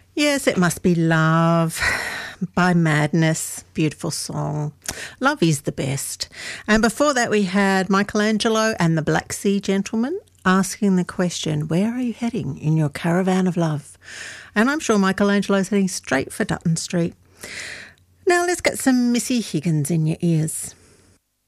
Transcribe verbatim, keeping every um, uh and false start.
Yes, it must be Love by Madness. Beautiful song. Love is the best. And before that we had Michelangelo and the Black Sea Gentlemen asking the question, where are you heading in your caravan of love? And I'm sure Michelangelo's heading straight for Dutton Street. Now let's get some Missy Higgins in your ears.